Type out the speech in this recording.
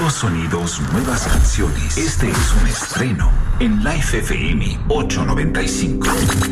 Nuevos sonidos, nuevas canciones. Este es un estreno en Life FM 895.